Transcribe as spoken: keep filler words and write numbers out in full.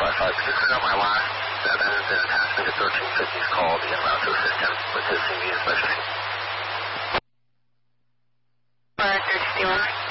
five five. Just clear out my last seven, then attachment to thirteen fifty's call to get him out to assist him with his immediate specialty. Bar thirty-one.